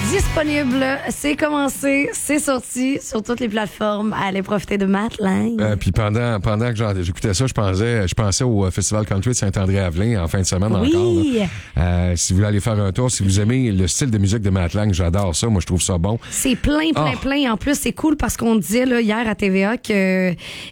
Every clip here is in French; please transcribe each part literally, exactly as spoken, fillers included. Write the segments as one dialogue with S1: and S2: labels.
S1: disponible, c'est commencé, c'est sorti sur toutes les plateformes. Allez profiter de Matt Lang.
S2: Euh, puis pendant, pendant que j'écoutais ça, je pensais, je pensais au Festival Country de Saint-André-Avelin en fin de semaine
S1: oui.
S2: encore. Euh, si vous voulez aller faire un tour, si vous aimez le style de musique de Matt Lang, j'adore ça. Moi, je trouve ça bon.
S1: C'est plein, plein, oh. plein. En plus, c'est cool parce qu'on disait là, hier à T V A qu'il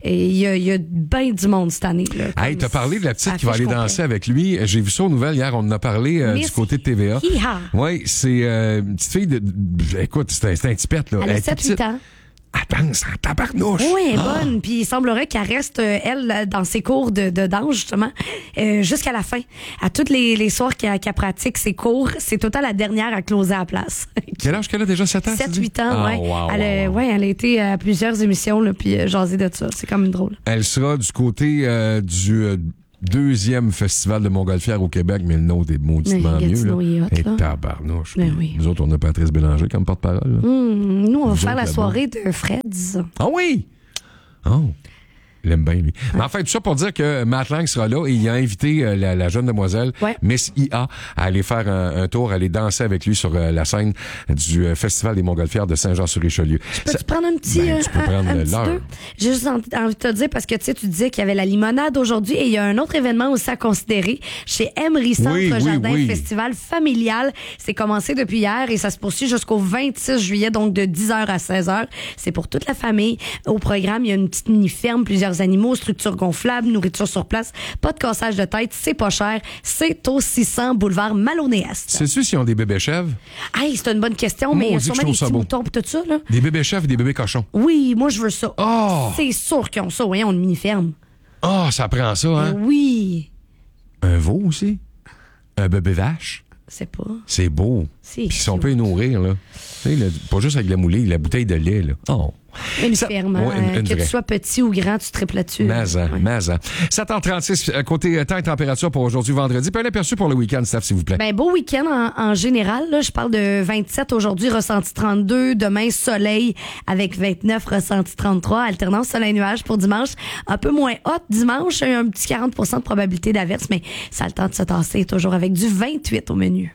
S1: y a, y a bien du monde cette année. Là,
S2: hey, t'as parlé de la petite qui va aller complet. danser avec lui. J'ai vu ça aux nouvelles hier. On en a parlé euh, du côté de T V A. Oui, c'est euh, une petite fille de... Écoute, c'est un, c'est un petit pet, là.
S1: Elle a sept huit ans.
S2: Elle danse en tabarnouche.
S1: Oui, elle est ah. bonne. Puis il semblerait qu'elle reste, euh, elle, dans ses cours de, de danse, justement, euh, jusqu'à la fin. À tous les, les soirs qu'elle, qu'elle pratique ses cours, c'est tout le temps la dernière à closer à la place.
S2: Quel âge qu'elle a déjà? sept ans?
S1: sept huit ans,
S2: ah,
S1: oui.
S2: Wow,
S1: elle,
S2: wow, wow.
S1: ouais, elle a été à plusieurs émissions, là, puis euh, jasé de ça. C'est quand même drôle.
S2: Elle sera du côté euh, du... Euh, deuxième festival de montgolfière au Québec, mais le nôtre est mauditement mieux. Là. Et tabarnouche.
S1: Oui.
S2: Nous autres, on a Patrice Bélanger comme porte-parole.
S1: Mmh, nous, on va
S2: nous
S1: faire
S2: autres,
S1: la soirée de Fred's.
S2: Ah oui? Oh! Il aime bien, lui. Ouais. Mais en fait, tout ça pour dire que Matt Lang sera là et il a invité euh, la, la jeune demoiselle, ouais. Miss I A, à aller faire un, un tour, à aller danser avec lui sur euh, la scène du euh, Festival des Montgolfières de Saint-Jean-sur-Richelieu.
S1: Tu peux-tu prendre un petit...
S2: Ben, tu peux
S1: un,
S2: prendre
S1: un
S2: l'heure.
S1: J'ai juste envie de te dire, parce que tu sais, tu disais qu'il y avait la limonade aujourd'hui et il y a un autre événement aussi à considérer chez Emery Centre
S2: oui,
S1: Jardin,
S2: oui, oui.
S1: festival familial. C'est commencé depuis hier et ça se poursuit jusqu'au vingt-six juillet, donc de dix heures à seize heures. C'est pour toute la famille. Au programme, il y a une petite mini-ferme, plusieurs animaux, structures gonflable, nourriture sur place, pas de cassage de tête, c'est pas cher, c'est au six cents boulevard Maloney-Est.
S2: Sais-tu s'ils ont des bébés chèvres?
S1: Hey, c'est une bonne question, mais il y a sûrement des petits moutons pis tout ça, là.
S2: Des bébés chèvres et des bébés cochons.
S1: Oui, moi je veux ça.
S2: Oh!
S1: C'est sûr qu'ils ont ça, voyons, une mini-ferme.
S2: Ah, oh, ça prend ça, hein?
S1: Euh, oui.
S2: Un veau aussi? Un bébé vache?
S1: C'est pas.
S2: C'est beau. Puis si on peut les nourrir, là. Tu sais, pas juste avec la moulée, la bouteille de lait, là. Oh!
S1: Une ça, ferme, ouais, une, une que vraie. Tu sois petit ou grand, tu triples là-dessus.
S2: Mazan, ouais. Mazan. sept heures trente-six, côté temps et température pour aujourd'hui, vendredi. Puis un aperçu pour le week-end, Steph, s'il vous plaît.
S1: Ben, beau week-end en, en général. Là, je parle de vingt-sept aujourd'hui, ressenti trente-deux. Demain, soleil avec vingt-neuf, ressenti trente-trois. Alternance soleil-nuage pour dimanche. Un peu moins hot dimanche. Un petit quarante pour cent de probabilité d'averse, mais ça a le temps de se tasser toujours avec du vingt-huit au menu.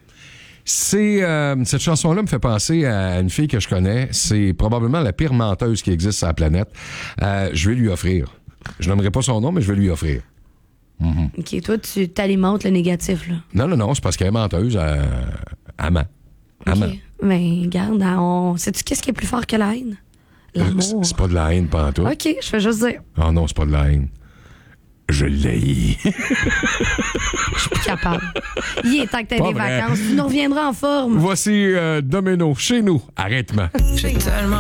S2: C'est euh, cette chanson-là me fait penser à une fille que je connais. C'est probablement la pire menteuse qui existe sur la planète. Euh, je vais lui offrir. Je n'aimerais pas son nom, mais je vais lui offrir. Mm-hmm.
S1: OK, toi, tu t'alimentes le négatif, là.
S2: Non, non, non, c'est parce qu'elle est menteuse à, à main. À main.
S1: OK. Mais regarde, on... sais-tu qu'est-ce qui est plus fort que la haine? L'amour.
S2: C'est, c'est pas de la haine, pas en tout.
S1: OK, je vais juste dire.
S2: Ah oh non, c'est pas de la haine. Je l'haïs.
S1: Je suis plus capable. Il est temps que t'aies des vrai. vacances. Tu nous reviendras en forme.
S2: Voici euh, Domino, chez nous. Arrête-moi. J'ai tellement